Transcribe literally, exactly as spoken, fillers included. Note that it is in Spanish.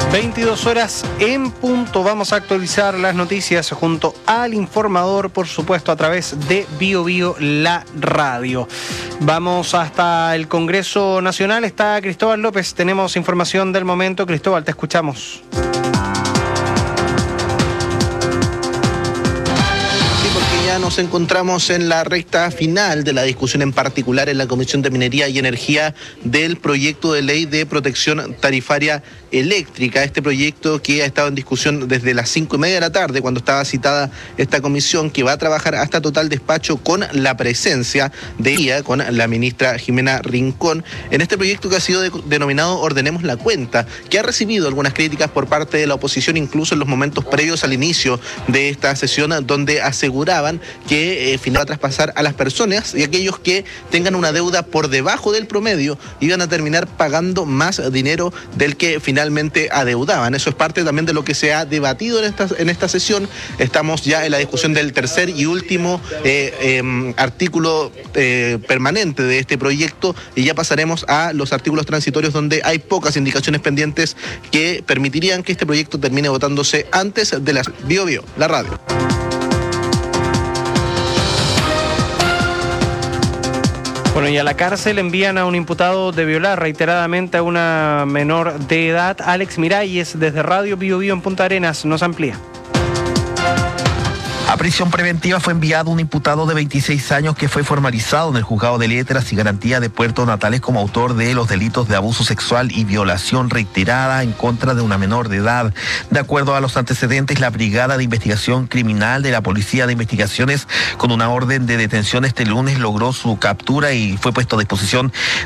veintidós horas en punto. Vamos a actualizar las noticias junto al informador, por supuesto, a través de Bio Bio, la radio. Vamos hasta el Congreso Nacional. Está Cristóbal López. Tenemos información del momento. Cristóbal, te escuchamos. Nos encontramos en la recta final de la discusión, en particular en la Comisión de Minería y Energía, del proyecto de ley de protección tarifaria eléctrica. Este proyecto que ha estado en discusión desde las cinco y media de la tarde, cuando estaba citada esta comisión, que va a trabajar hasta total despacho con la presencia de ella, con la ministra Jimena Rincón, en este proyecto que ha sido de, denominado Ordenemos la Cuenta, que ha recibido algunas críticas por parte de la oposición, incluso en los momentos previos al inicio de esta sesión, donde aseguraban que eh, finalmente va a traspasar a las personas, y aquellos que tengan una deuda por debajo del promedio iban a terminar pagando más dinero del que finalmente adeudaban. Eso es parte también de lo que se ha debatido en esta, en esta sesión. Estamos ya en la discusión del tercer y último eh, eh, artículo eh, permanente de este proyecto, y ya pasaremos a los artículos transitorios, donde hay pocas indicaciones pendientes que permitirían que este proyecto termine votándose antes de las Bio Bio, la radio. Bueno, y a la cárcel envían a un imputado de violar reiteradamente a una menor de edad. Alex Miralles, desde Radio Bio Bio en Punta Arenas, nos amplía. A prisión preventiva fue enviado un imputado de veintiséis años que fue formalizado en el Juzgado de Letras y Garantía de Puerto Natales como autor de los delitos de abuso sexual y violación reiterada en contra de una menor de edad. De acuerdo a los antecedentes, la Brigada de Investigación Criminal de la Policía de Investigaciones, con una orden de detención este lunes, logró su captura y fue puesto a disposición